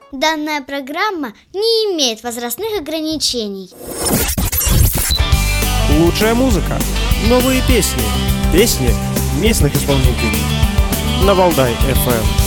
Данная программа не имеет возрастных ограничений. Лучшая музыка, новые песни, песни местных исполнителей на Валдай FM.